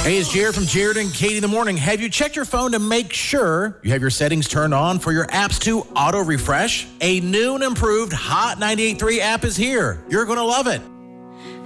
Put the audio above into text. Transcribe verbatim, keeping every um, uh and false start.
Hey, it's Jared from Jared and Katie in the Morning. Have you checked your phone to make sure you have your settings turned on for your apps to auto-refresh? A new and improved Hot ninety-eight point three app is here. You're going to love it.